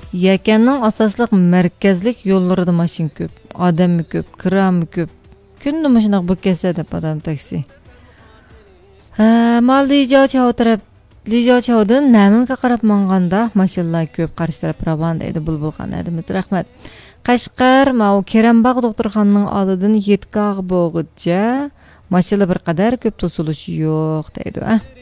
Yakanning asosliq markazlik yo'llarida mashina ko'p, odammi ko'p, kirami ko'p. Kunni mashina bu kelsa deb odam taksi. Mal Lijochov taraf Lijochovdan Namanga qarab manganda mashinalar ko'p, qarshi taraf Raban deydi Bulbulxon adimiz. Rahmat. Qashqar mau Kerambog' doktorxonaning oldidan 7 bo'g'icha mashina bir qadar ko'p to'silishi yo'q deydi.